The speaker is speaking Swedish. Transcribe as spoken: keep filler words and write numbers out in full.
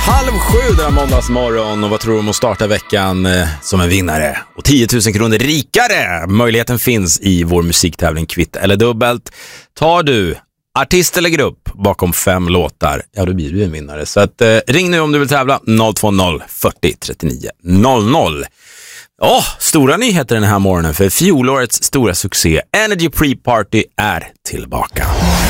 Halv sju där måndagsmorgon, och vad tror du om att starta veckan eh, som en vinnare och tio tusen kronor rikare? Möjligheten finns i vår musiktävling Kvitt eller dubbelt. Tar du artist eller grupp bakom fem låtar, ja då blir du en vinnare. Så att, eh, ring nu om du vill tävla. Noll två noll fyrtio trettionio noll noll. Åh, stora nyheter den här morgonen, för fjolårets stora succé Energy Pre-Party är tillbaka.